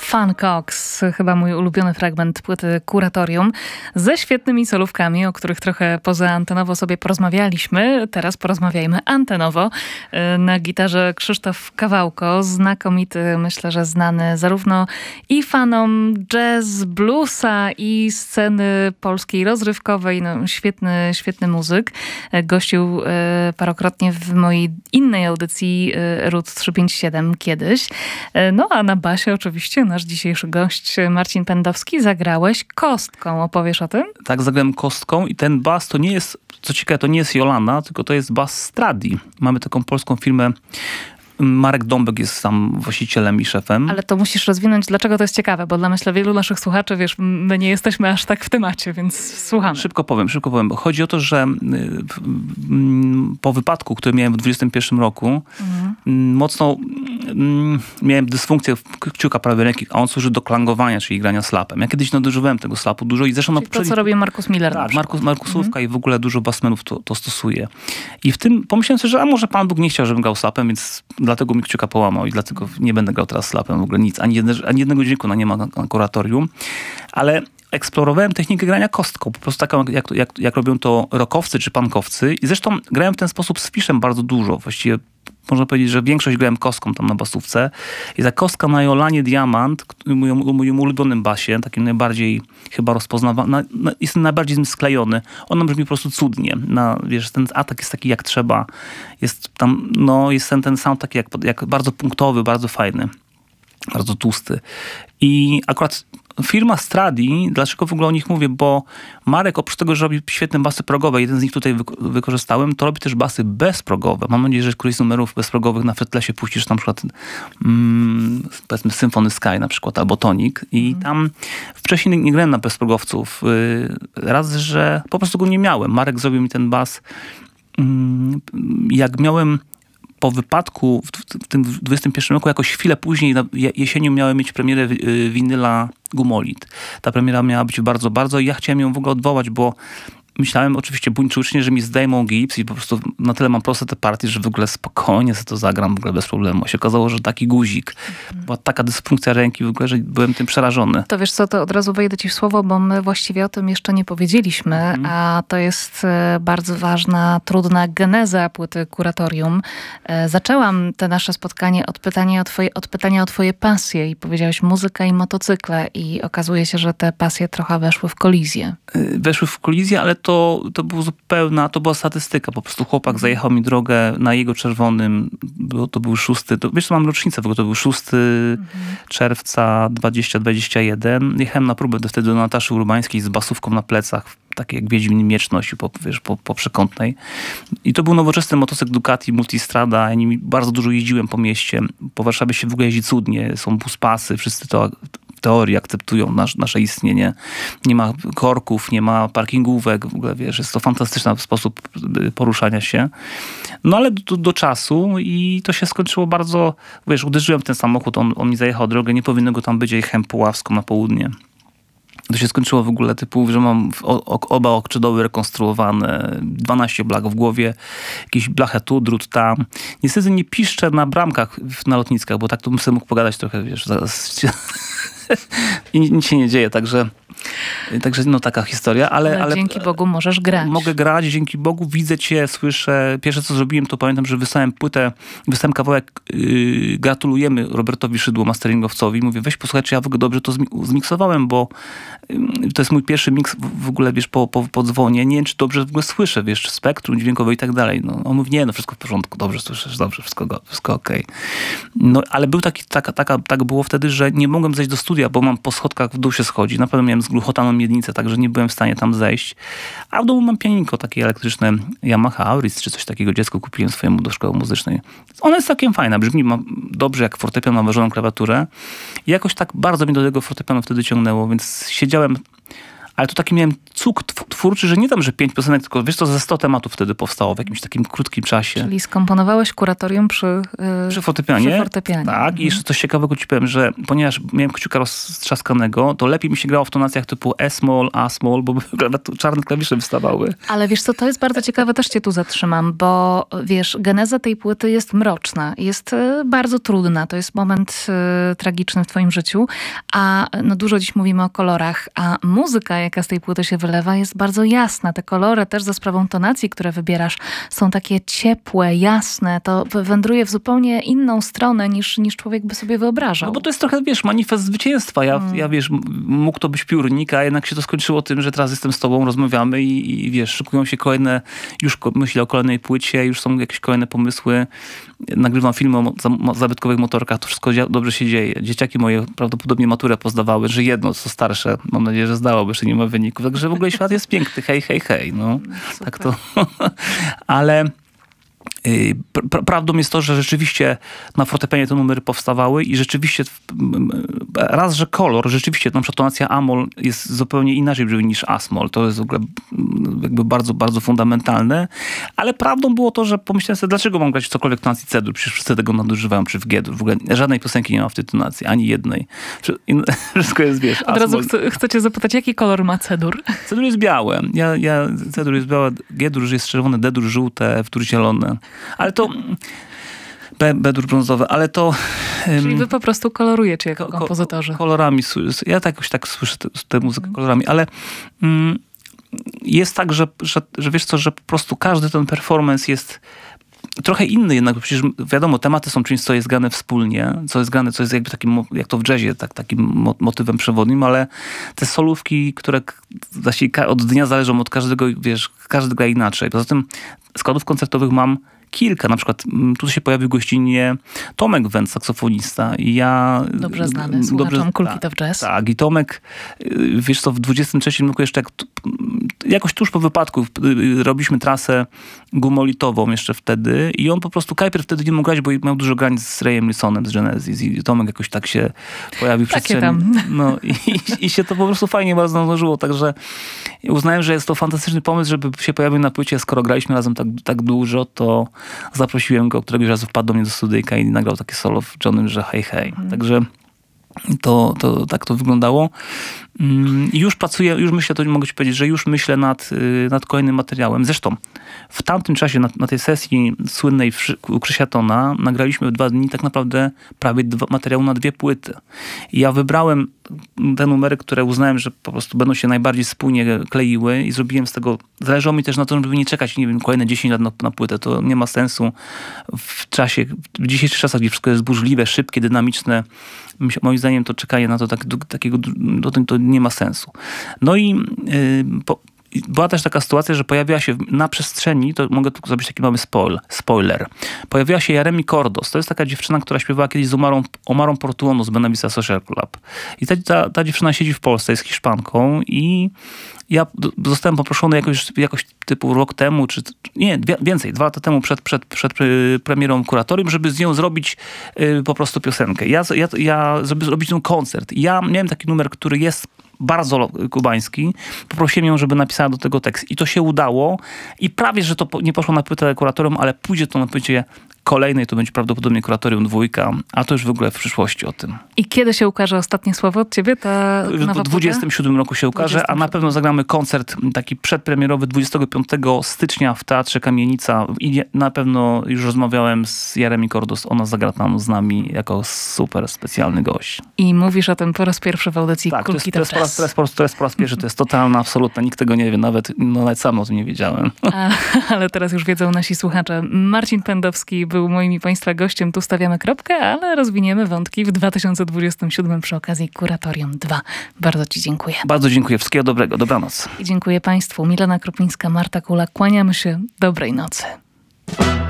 Fun Cox, chyba mój ulubiony fragment płyty Kuratorium, ze świetnymi solówkami, o których trochę pozaantenowo sobie porozmawialiśmy. Teraz porozmawiajmy antenowo. Na gitarze Krzysztof Kawałko, znakomity, myślę, że znany zarówno i fanom jazz, bluesa i sceny polskiej rozrywkowej. No, świetny muzyk. Gościł parokrotnie w mojej innej audycji RUT 357 kiedyś. No a na basie oczywiście nasz dzisiejszy gość Marcin Pędowski. Zagrałeś kostką. Opowiesz o tym? Tak, zagrałem kostką i ten bas to nie jest, co ciekawe, to nie jest Jolana, tylko to jest bas Stradi. Mamy taką polską firmę. Marek Dąbek jest tam właścicielem i szefem. Ale to musisz rozwinąć, dlaczego to jest ciekawe, bo dla myślę wielu naszych słuchaczy, wiesz, my nie jesteśmy aż tak w temacie, więc słuchamy. Szybko powiem. Chodzi o to, że po wypadku, który miałem w 21 roku, mocno miałem dysfunkcję kciuka prawej ręki, a on służy do klangowania, czyli grania slapem. Ja kiedyś nadużywałem tego slapu dużo i zresztą... To, co robi Markus Miller. Tak, Markusówka i w ogóle dużo bassmenów to stosuje. I w tym pomyślałem sobie, że a może Pan Bóg nie chciał, żebym grał slapem, więc dlatego mi kciuka połamał i dlatego nie będę grał teraz slapem w ogóle nic. Ani jednego dźwięku nie ma na kuratorium. Ale eksplorowałem technikę grania kostką. Po prostu taką, jak robią to rockowcy czy punkowcy. I zresztą grałem w ten sposób z fiszem bardzo dużo. Właściwie można powiedzieć, że większość grałem kostką tam na basówce. I ta kostka na Jolanie Diamant, moim ulubionym basie, takim najbardziej chyba rozpoznawany, jest najbardziej sklejony. Ona brzmi po prostu cudnie. Wiesz, ten atak jest taki jak trzeba. Jest tam, jest ten sound taki jak bardzo punktowy, bardzo fajny. Bardzo tłusty. I akurat firma Stradi, dlaczego w ogóle o nich mówię? Bo Marek oprócz tego, że robi świetne basy progowe, jeden z nich tutaj wykorzystałem, to robi też basy bezprogowe. Mam nadzieję, że któryś z numerów bezprogowych na Fretlessie puścisz na przykład powiedzmy Symphony Sky na przykład, albo Tonic. I tam wcześniej nie grałem na bezprogowców. Raz, że po prostu go nie miałem. Marek zrobił mi ten bas. Jak miałem po wypadku w tym 21 roku, jakoś chwilę później, jesienią miałem mieć premierę winyla Gumolit. Ta premiera miała być bardzo i ja chciałem ją w ogóle odwołać, bo myślałem oczywiście buńczucznie, że mi zdejmą gips i po prostu na tyle mam proste te partie, że w ogóle spokojnie sobie to zagram w ogóle bez problemu. Się okazało, że taki guzik, była taka dysfunkcja ręki w ogóle, że byłem tym przerażony. To wiesz co, to od razu wejdę ci w słowo, bo my właściwie o tym jeszcze nie powiedzieliśmy, a to jest bardzo ważna, trudna geneza płyty Kuratorium. Zaczęłam te nasze spotkanie od pytania o twoje pasje i powiedziałeś muzyka i motocykle i okazuje się, że te pasje trochę weszły w kolizję. Ale to była statystyka. Po prostu chłopak zajechał mi drogę na jego czerwonym. To był 6. Wiesz, co mam rocznicę, to był 6 czerwca 2021. Jechałem na próbę wtedy do Nataszy Urbańskiej z basówką na plecach. Tak jak Wiedźmin miecz nosił po przekątnej. I to był nowoczesny motocykl Ducati Multistrada. Ja nimi bardzo dużo jeździłem po mieście. Po Warszawie się w ogóle jeździ cudnie. Są buspasy, wszyscy to w teorii akceptują nasze istnienie. Nie ma korków, nie ma parkingówek. W ogóle, wiesz, jest to fantastyczny sposób poruszania się. No ale do czasu i to się skończyło bardzo... Wiesz, uderzyłem w ten samochód, on mi zajechał drogę, nie powinno go tam być, a jechałem Puławską na południe. To się skończyło w ogóle typu, że mam oba okrzydoły rekonstruowane, 12 blach w głowie, jakieś blachę tu, drut tam. Niestety nie piszczę na bramkach na lotniskach, bo tak to bym sobie mógł pogadać trochę, wiesz, zaraz i nic się nie dzieje, także taka historia, ale dzięki Bogu możesz grać. Mogę grać, dzięki Bogu, widzę cię, słyszę. Pierwsze co zrobiłem, to pamiętam, że wysłałem kawałek gratulujemy Robertowi Szydło, masteringowcowi. Mówię, weź posłuchaj, czy ja w ogóle dobrze to zmiksowałem, bo to jest mój pierwszy miks w ogóle, wiesz, po dzwonie. Nie wiem, czy dobrze w ogóle słyszę, wiesz, spektrum dźwiękowe i tak dalej. No, on mówi, nie, wszystko w porządku, dobrze słyszysz, dobrze, wszystko okej. No, ale był tak było wtedy, że nie mogłem zejść do studia, bo mam po schodkach w dół się schodzi. Na pewno miałem zgluchotaną miednicę, także nie byłem w stanie tam zejść. A w domu mam pianinko takie elektryczne Yamaha Auris, czy coś takiego. Dziecko kupiłem swojemu do szkoły muzycznej. Ona jest całkiem fajna, brzmi dobrze jak fortepian, ma ważoną klawiaturę. I jakoś tak bardzo mnie do tego fortepianu wtedy ciągnęło, więc siedziałem ale to taki miałem cuk twórczy, że nie tam, że 5 piosenek, tylko wiesz co, ze 100 tematów wtedy powstało w jakimś takim krótkim czasie. Czyli skomponowałeś kuratorium przy fortepianie. Przy fortepianie. Tak, i jeszcze coś ciekawego ci powiem, że ponieważ miałem kciuka roztrzaskanego, to lepiej mi się grało w tonacjach typu E-small, A-small, bo czarne klawisze wystawały. Ale wiesz co, to jest bardzo ciekawe, też cię tu zatrzymam, bo wiesz, geneza tej płyty jest mroczna, jest bardzo trudna, to jest moment tragiczny w twoim życiu, a no dużo dziś mówimy o kolorach, a muzyka, jaka z tej płyty się wylewa, jest bardzo jasna. Te kolory też za sprawą tonacji, które wybierasz, są takie ciepłe, jasne, to wędruje w zupełnie inną stronę niż człowiek by sobie wyobrażał. No bo to jest trochę, wiesz, manifest zwycięstwa. Ja wiesz, mógł to być piórnik, a jednak się to skończyło tym, że teraz jestem z tobą, rozmawiamy i wiesz, szykują się kolejne, już myślę o kolejnej płycie, już są jakieś kolejne pomysły. Nagrywam filmy o zabytkowych motorkach, to wszystko dobrze się dzieje. Dzieciaki moje prawdopodobnie maturę pozdawały, że jedno, co starsze, mam nadzieję, że zdało, bo jeszcze nie ma wyników. Także w ogóle świat jest piękny, hej, hej, hej. No, tak to. Ale prawdą jest to, że rzeczywiście na fortepianie te numery powstawały i rzeczywiście raz, że kolor, rzeczywiście na przykład tonacja A-moll jest zupełnie inaczej brzmi niż A-smol. To jest w ogóle jakby bardzo, bardzo fundamentalne. Ale prawdą było to, że pomyślałem sobie, dlaczego mam grać cokolwiek w tonacji C-dur? Przecież wszyscy tego nadużywają, czy w G-dur. W ogóle żadnej piosenki nie ma w tej tonacji, ani jednej. Wszystko jest, wiesz, Od razu chcę cię zapytać, jaki kolor ma C-dur? C-dur jest białe. C-dur jest białe, G-dur jest czerwone, D-dur żółte, F-dur zielone. Ale to... B-dur brązowy, ale to... Czyli wy po prostu kolorujecie jako kompozytorzy. Kolorami. Ja jakoś tak słyszę tę muzykę kolorami, ale jest tak, że wiesz co, że po prostu każdy ten performance jest trochę inny jednak, bo przecież wiadomo, tematy są czymś, co jest grane wspólnie, co jest jakby takim, jak to w jazzie, takim motywem przewodnim, ale te solówki, które właściwie od dnia zależą od każdego, wiesz, każdy gra inaczej. Poza tym składów koncertowych mam kilka. Na przykład tu się pojawił gościnnie Tomek Wendt, saksofonista. I ja... Dobrze znany słuchaczom Kulki to w Jazz. Tak. I Tomek, wiesz co, w 23 roku jeszcze jakoś tuż po wypadku robiliśmy trasę gumolitową jeszcze wtedy i on po prostu, Kajper wtedy nie mógł grać, bo miał dużo granic z Rayem Wilsonem z Genesis i Tomek jakoś tak się pojawił w przestrzeni. Tam. No i się to po prostu fajnie bardzo złożyło, także uznałem, że jest to fantastyczny pomysł, żeby się pojawił na płycie. Skoro graliśmy razem tak dużo, to zaprosiłem go, któregoś razu wpadł do mnie do studyjka i nagrał takie solo w Johnem, że hej, hej. Także tak to wyglądało. I już pracuję, już myślę, to mogę ci powiedzieć, że już myślę nad kolejnym materiałem. Zresztą w tamtym czasie, na tej sesji słynnej u Krzysiatona, nagraliśmy w 2 dni tak naprawdę prawie materiału na 2 płyty. I ja wybrałem te numery, które uznałem, że po prostu będą się najbardziej spójnie kleiły i zrobiłem z tego, zależało mi też na to, żeby nie czekać, nie wiem, kolejne 10 lat na płytę. To nie ma sensu w dzisiejszych czasach, gdzie wszystko jest burzliwe, szybkie, dynamiczne. Moim zdaniem to czekanie na to to nie ma sensu. No i była też taka sytuacja, że pojawiła się na przestrzeni, to mogę tylko zrobić taki mały spoiler. Pojawiła się Jeremi Kordos. To jest taka dziewczyna, która śpiewała kiedyś z Omarą Portuono z Benavisa Social Club. I ta dziewczyna siedzi w Polsce, jest Hiszpanką i ja zostałem poproszony jakoś typu rok temu, czy nie, więcej, 2 lata temu przed premierą kuratorium, żeby z nią zrobić po prostu piosenkę. Żeby zrobić ten koncert. Ja miałem taki numer, który jest bardzo kubański. Poprosiłem ją, żeby napisała do tego tekst. I to się udało. I prawie, że to nie poszło na płytę kuratorium, ale pójdzie to na płycie kolejnej, to będzie prawdopodobnie kuratorium 2, a to już w ogóle w przyszłości o tym. I kiedy się ukaże ostatnie słowo od ciebie? W 27 roku się ukaże, a na pewno zagramy koncert taki przedpremierowy 25 stycznia w Teatrze Kamienica i na pewno już rozmawiałem z Jeremi Kordos, ona zagra tam z nami jako super specjalny gość. I mówisz o tym po raz pierwszy w audycji Kulki to Jazz. To jest po raz pierwszy, to jest totalna, absolutna, nikt tego nie wie, nawet sam o tym nie wiedziałem. Ale teraz już wiedzą nasi słuchacze. Marcin Pędowski był moim i państwa gościem. Tu stawiamy kropkę, ale rozwiniemy wątki w 2027 przy okazji Kuratorium 2. Bardzo ci dziękuję. Bardzo dziękuję. Wszystkiego dobrego. Dobranoc. I dziękuję państwu. Milena Kropińska, Marta Kula. Kłaniamy się. Dobrej nocy.